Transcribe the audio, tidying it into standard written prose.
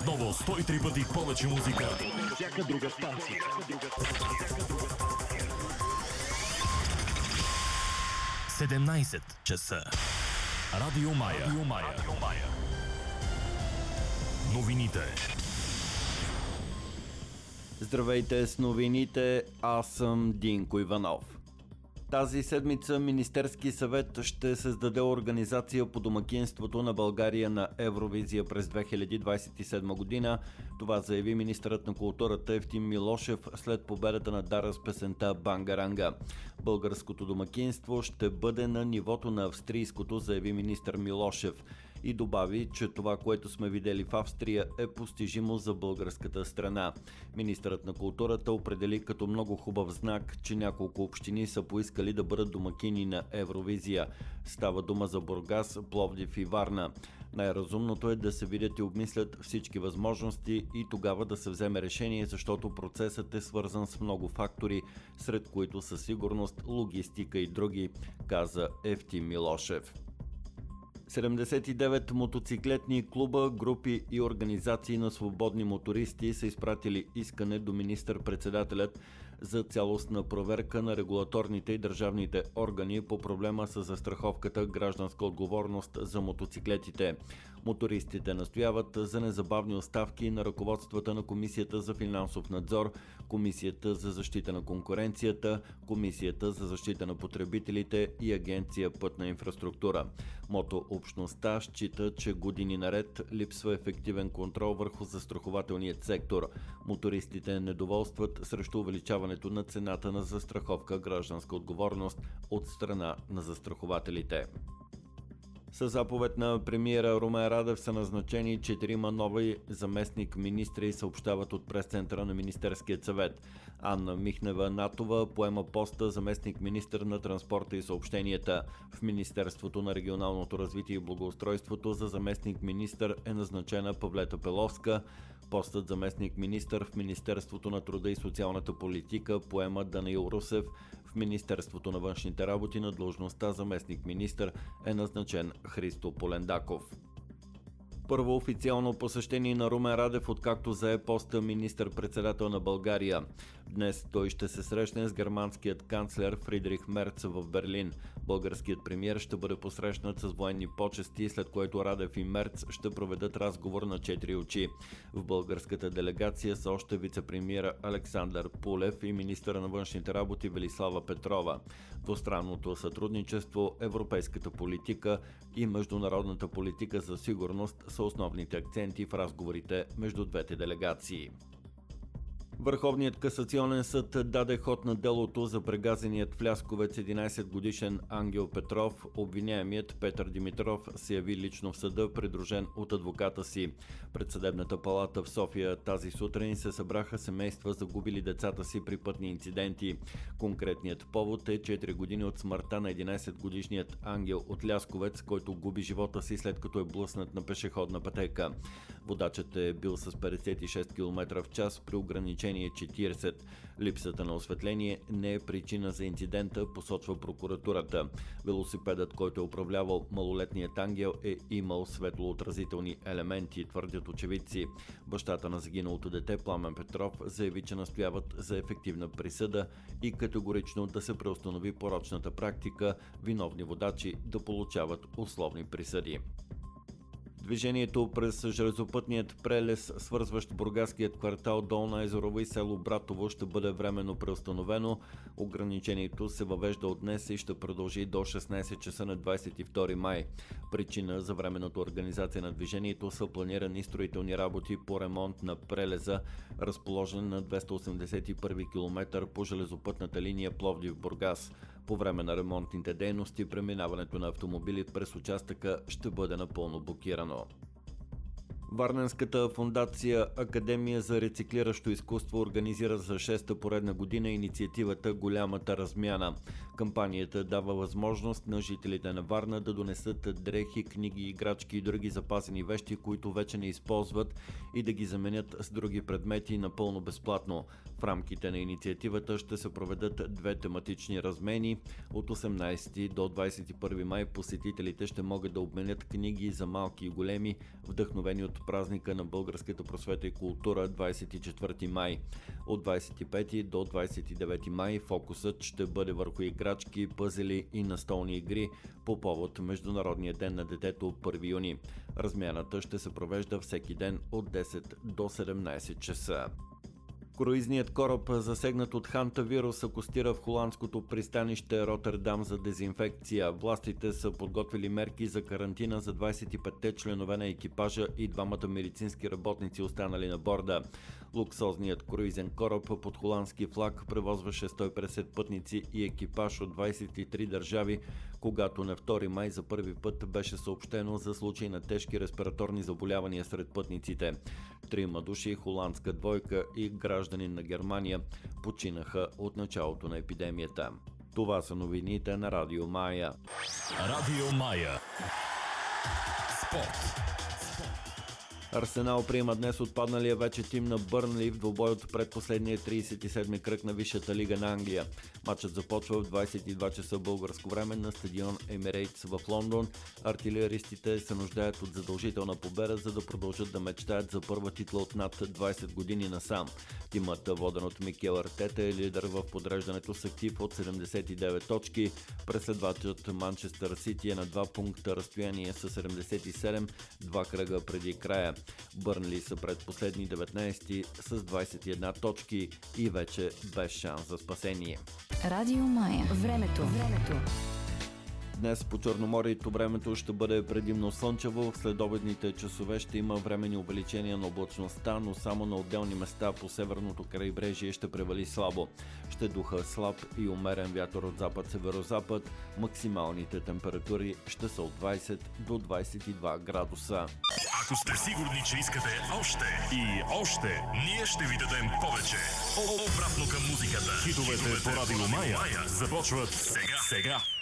Отново 103 пъти повече музика. Всяка друга станция. 17 часа. Радио Мая. Новините. Здравейте с новините, аз съм Динко Иванов. Тази седмица Министерски съвет ще създаде организация по домакинството на България на Евровизия през 2027 година. Това заяви министърът на културата Евтим Милошев след победата на Дара с песента Бангаранга. Българското домакинство ще бъде на нивото на австрийското, заяви министър Милошев. И добави, че това, което сме видели в Австрия, е постижимо за българската страна. Министърът на културата определи като много хубав знак, че няколко общини са поискали да бъдат домакини на Евровизия. Става дума за Бургас, Пловдив и Варна. Най-разумното е да се видят и обмислят всички възможности и тогава да се вземе решение, защото процесът е свързан с много фактори, сред които със сигурност логистика и други, каза Евтим Милошев. 79 мотоциклетни клуба, групи и организации на свободни мотористи са изпратили искане до министър-председателят за цялостна проверка на регулаторните и държавните органи по проблема с застраховката гражданска отговорност за мотоциклетите. Мотористите настояват за незабавни оставки на ръководствата на Комисията за финансов надзор, Комисията за защита на конкуренцията, Комисията за защита на потребителите и Агенция Пътна инфраструктура. Общността счита, че години наред липсва ефективен контрол върху застрахователният сектор. Мотористите недоволстват срещу увеличаването на цената на застраховка гражданска отговорност от страна на застрахователите. Със заповед на премиера Румен Радев са назначени 4 нови заместник-министри, съобщават от прес-центъра на Министерския съвет. Анна Михнева-Натова поема поста заместник-министър на транспорта и съобщенията. В Министерството на регионалното развитие и благоустройството за заместник-министър е назначена Павлета Пеловска. Постът заместник-министър в Министерството на труда и социалната политика поема Данаил Русев. В Министерството на външните работи на длъжността заместник-министър е назначен Христо Полендаков. Първо официално посещение на Румен Радев, откакто зае поста министър-председател на България. Днес той ще се срещне с германският канцлер Фридрих Мерц в Берлин. Българският премиер ще бъде посрещнат с военни почести, след което Радев и Мерц ще проведат разговор на 4 очи. В българската делегация са още вице-премиера Александър Пулев и министъра на външните работи Велислава Петрова. Двустранното сътрудничество, европейската политика и международната политика за сигурност са основните акценти в разговорите между двете делегации. Върховният касационен съд даде ход на делото за прегазеният в Лясковец 11-годишен Ангел Петров. Обвиняемият Петър Димитров се яви лично в съда, придружен от адвоката си. Пред съдебната палата в София тази сутрин се събраха семейства, загубили децата си при пътни инциденти. Конкретният повод е 4 години от смъртта на 11-годишният Ангел от Лясковец, който губи живота си след като е блъснат на пешеходна пътека. Водачът е бил с 56 км в час при ограничение 40. Липсата на осветление не е причина за инцидента, посочва прокуратурата. Велосипедът, който е управлявал малолетният Ангел, е имал светлоотразителни елементи, твърдят очевидци. Бащата на загиналото дете Пламен Петров заяви, че настояват за ефективна присъда и категорично да се преустанови порочната практика виновни водачи да получават условни присъди. Движението през железопътният прелез, свързващ бургаският квартал Долна Езерова и село Братово, ще бъде временно преустановено. Ограничението се въвежда от днес и ще продължи до 16 часа на 22 май. Причина за временната организация на движението са планирани строителни работи по ремонт на прелеза, разположен на 281 км по железопътната линия Пловдив-Бургас. По време на ремонтните дейности преминаването на автомобили през участъка ще бъде напълно блокирано. Варненската фондация Академия за рециклиращо изкуство организира за 6-та поредна година инициативата Голямата размяна. Кампанията дава възможност на жителите на Варна да донесат дрехи, книги, играчки и други запазени вещи, които вече не използват, и да ги заменят с други предмети напълно безплатно. В рамките на инициативата ще се проведат 2 тематични размени. От 18 до 21 май посетителите ще могат да обменят книги за малки и големи, вдъхновени от от празника на българската просвета и култура 24 май. От 25 до 29 май фокусът ще бъде върху играчки, пъзели и настолни игри по повод Международния ден на детето 1 юни. Размяната ще се провежда всеки ден от 10 до 17 часа. Круизният кораб, засегнат от хантавирус, акостира в холандското пристанище Ротердам за дезинфекция. Властите са подготвили мерки за карантина за 25-те членове на екипажа и двамата медицински работници, останали на борда. Луксозният круизен кораб под холандски флаг превозваше 150 пътници и екипаж от 23 държави, когато на 2 май за първи път беше съобщено за случай на тежки респираторни заболявания сред пътниците. 3 души, холандска двойка и гражданин на Германия, починаха от началото на епидемията. Това са новините на Радио Мая. Радио Мая. Спорт. Арсенал приема днес отпадналия вече тим на Бърнли в двубой от предпоследния 37-ми кръг на Висшата лига на Англия. Матчът започва в 22 часа българско време на стадион Емирейтс в Лондон. Артилеристите се нуждаят от задължителна победа, за да продължат да мечтаят за първа титла от над 20 години насам. Тимът, воден от Микел Артета, е лидер в подреждането с актив от 79 точки. Преследвачът Манчестър Сити е на 2 пункта разстояние с 77, 2 кръга преди края. Бърнли са предпоследни 19 с 21 точки и вече без шанс за спасение. Радио Мая. Времето. Днес по Черноморието времето ще бъде предимно слънчево. В следобедните часове ще има временни увеличения на облачността, но само на отделни места по северното крайбрежие ще превали слабо. Ще духа слаб и умерен вятър от запад-северозапад. Максималните температури ще са от 20 до 22 градуса. Ако сте сигурни, че искате още и още, ние ще ви дадем повече. Обратно към музиката. Хитовете по Радио Мая започват сега.